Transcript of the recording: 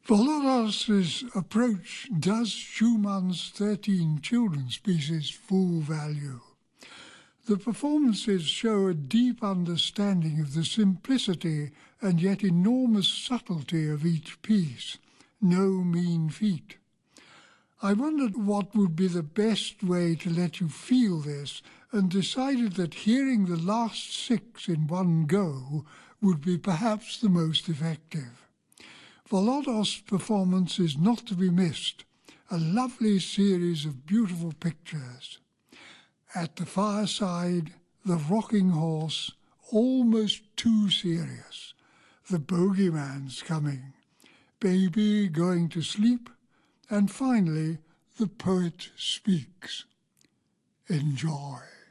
Volodaros's approach does Schumann's 13 children's pieces full value. The performances show a deep understanding of the simplicity and yet enormous subtlety of each piece, no mean feat. I wondered what would be the best way to let you feel this and decided that hearing the last 6 in one go would be perhaps the most effective. Volodaros's performance is not to be missed, a lovely series of beautiful pictures. At the fireside, the rocking horse, almost too serious. The bogeyman's coming. Baby going to sleep. And finally, the poet speaks. Enjoy.